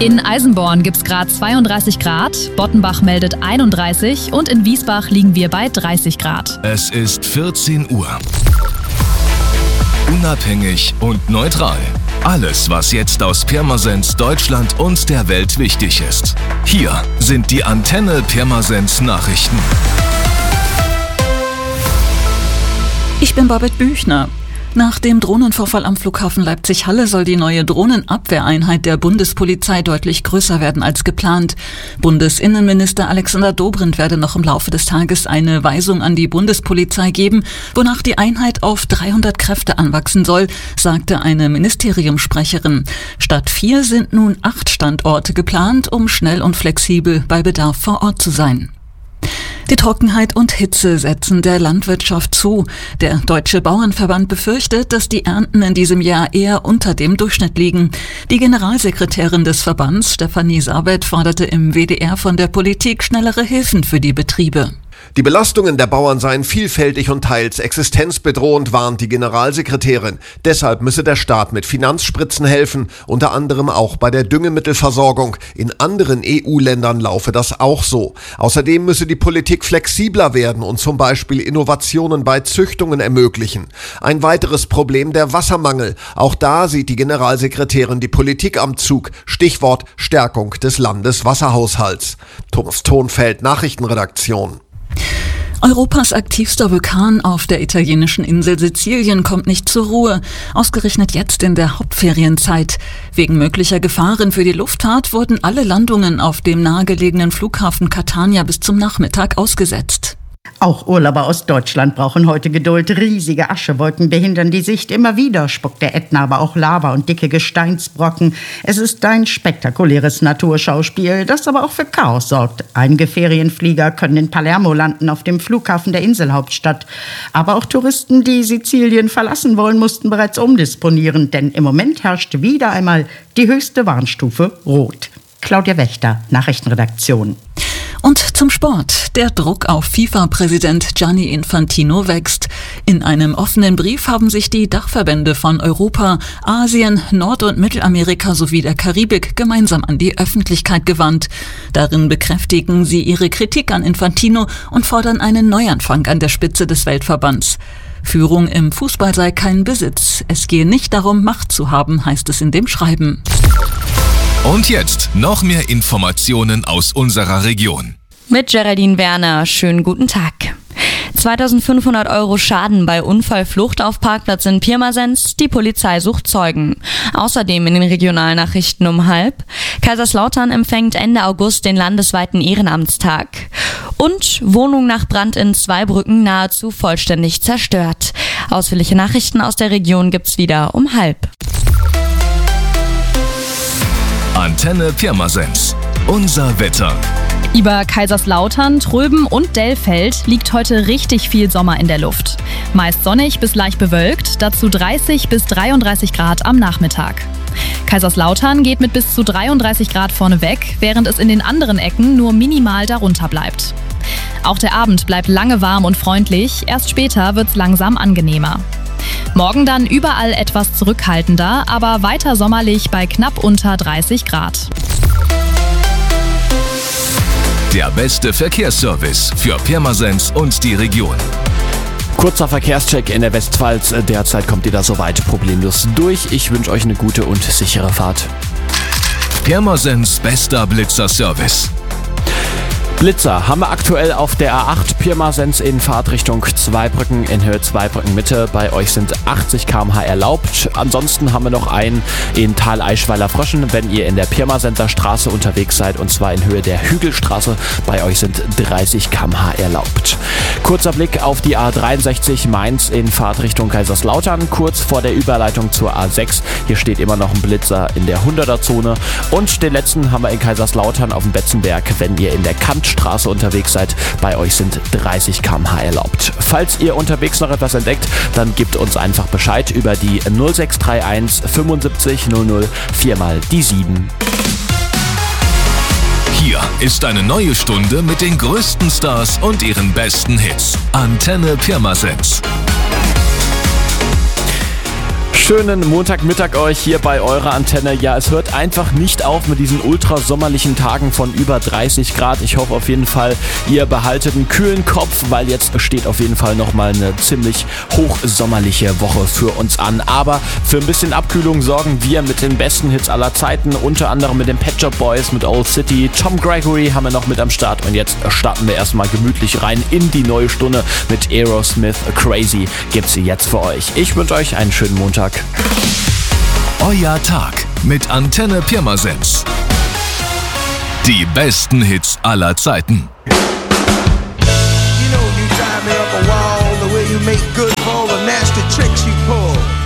In Eisenborn gibt es gerade 32 Grad, Bottenbach meldet 31 und in Wiesbach liegen wir bei 30 Grad. Es ist 14 Uhr. Unabhängig und neutral. Alles, was jetzt aus Pirmasens, Deutschland und der Welt wichtig ist. Hier sind die Antenne Pirmasens Nachrichten. Ich bin Babette Büchner. Nach dem Drohnenvorfall am Flughafen Leipzig-Halle soll die neue Drohnenabwehreinheit der Bundespolizei deutlich größer werden als geplant. Bundesinnenminister Alexander Dobrindt werde noch im Laufe des Tages eine Weisung an die Bundespolizei geben, wonach die Einheit auf 300 Kräfte anwachsen soll, sagte eine Ministeriumssprecherin. Statt 4 sind nun 8 Standorte geplant, um schnell und flexibel bei Bedarf vor Ort zu sein. Die Trockenheit und Hitze setzen der Landwirtschaft zu. Der Deutsche Bauernverband befürchtet, dass die Ernten in diesem Jahr eher unter dem Durchschnitt liegen. Die Generalsekretärin des Verbands, Stefanie Sabet, forderte im WDR von der Politik schnellere Hilfen für die Betriebe. Die Belastungen der Bauern seien vielfältig und teils existenzbedrohend, warnt die Generalsekretärin. Deshalb müsse der Staat mit Finanzspritzen helfen, unter anderem auch bei der Düngemittelversorgung. In anderen EU-Ländern laufe das auch so. Außerdem müsse die Politik flexibler werden und zum Beispiel Innovationen bei Züchtungen ermöglichen. Ein weiteres Problem, der Wassermangel. Auch da sieht die Generalsekretärin die Politik am Zug. Stichwort Stärkung des Landeswasserhaushalts. Thomas Thonfeld, Nachrichtenredaktion. Europas aktivster Vulkan auf der italienischen Insel Sizilien kommt nicht zur Ruhe, ausgerechnet jetzt in der Hauptferienzeit. Wegen möglicher Gefahren für die Luftfahrt wurden alle Landungen auf dem nahegelegenen Flughafen Catania bis zum Nachmittag ausgesetzt. Auch Urlauber aus Deutschland brauchen heute Geduld. Riesige Aschewolken behindern die Sicht. Immer wieder spuckt der Ätna aber auch Lava und dicke Gesteinsbrocken. Es ist ein spektakuläres Naturschauspiel, das aber auch für Chaos sorgt. Einige Ferienflieger können in Palermo landen, auf dem Flughafen der Inselhauptstadt. Aber auch Touristen, die Sizilien verlassen wollen, mussten bereits umdisponieren. Denn im Moment herrscht wieder einmal die höchste Warnstufe Rot. Claudia Wächter, Nachrichtenredaktion. Und zum Sport. Der Druck auf FIFA-Präsident Gianni Infantino wächst. In einem offenen Brief haben sich die Dachverbände von Europa, Asien, Nord- und Mittelamerika sowie der Karibik gemeinsam an die Öffentlichkeit gewandt. Darin bekräftigen sie ihre Kritik an Infantino und fordern einen Neuanfang an der Spitze des Weltverbands. Führung im Fußball sei kein Besitz. Es gehe nicht darum, Macht zu haben, heißt es in dem Schreiben. Und jetzt noch mehr Informationen aus unserer Region. Mit Geraldine Werner, schönen guten Tag. 2.500 € Schaden bei Unfallflucht auf Parkplatz in Pirmasens, die Polizei sucht Zeugen. Außerdem in den Regionalnachrichten um 12:30. Kaiserslautern empfängt Ende August den landesweiten Ehrenamtstag. Und Wohnung nach Brand in Zweibrücken nahezu vollständig zerstört. Ausführliche Nachrichten aus der Region gibt's wieder um 12:30. Antenne Pirmasens. Unser Wetter. Über Kaiserslautern, Tröben und Dellfeld liegt heute richtig viel Sommer in der Luft. Meist sonnig bis leicht bewölkt, dazu 30 bis 33 Grad am Nachmittag. Kaiserslautern geht mit bis zu 33 Grad vorne weg, während es in den anderen Ecken nur minimal darunter bleibt. Auch der Abend bleibt lange warm und freundlich, erst später wird's langsam angenehmer. Morgen dann überall etwas zurückhaltender, aber weiter sommerlich bei knapp unter 30 Grad. Der beste Verkehrsservice für Pirmasens und die Region. Kurzer Verkehrscheck in der Westpfalz. Derzeit kommt ihr da soweit problemlos durch. Ich wünsche euch eine gute und sichere Fahrt. Pirmasens bester Blitzer-Service. Blitzer haben wir aktuell auf der A8 Pirmasens in Fahrtrichtung Zweibrücken in Höhe Zweibrücken Mitte. Bei euch sind 80 km/h erlaubt. Ansonsten haben wir noch einen in Tal Eichweiler-Fröschen, wenn ihr in der Pirmasenser Straße unterwegs seid, und zwar in Höhe der Hügelstraße. Bei euch sind 30 km/h erlaubt. Kurzer Blick auf die A63 Mainz in Fahrtrichtung Kaiserslautern, kurz vor der Überleitung zur A6. Hier steht immer noch ein Blitzer in der 100er-Zone. Und den letzten haben wir in Kaiserslautern auf dem Betzenberg, wenn ihr in der Kantstraße unterwegs seid. Bei euch sind 30 km/h erlaubt. Falls ihr unterwegs noch etwas entdeckt, dann gebt uns einfach Bescheid über die 0631 75 00 4 mal die 7. Hier ist eine neue Stunde mit den größten Stars und ihren besten Hits. Antenne Pirmasens. Schönen Montagmittag euch hier bei eurer Antenne. Ja, es hört einfach nicht auf mit diesen ultrasommerlichen Tagen von über 30 Grad. Ich hoffe auf jeden Fall, ihr behaltet einen kühlen Kopf, weil jetzt steht auf jeden Fall nochmal eine ziemlich hochsommerliche Woche für uns an. Aber für ein bisschen Abkühlung sorgen wir mit den besten Hits aller Zeiten, unter anderem mit den Pet Shop Boys, mit Old City. Tom Gregory haben wir noch mit am Start und jetzt starten wir erstmal gemütlich rein in die neue Stunde mit Aerosmith. Crazy gibt's sie jetzt für euch. Ich wünsche euch einen schönen Montag. Euer Tag mit Antenne Pirmasens. Die besten Hits aller Zeiten. You know you drive me up a wall, the way you make good for all the nasty tricks you pull.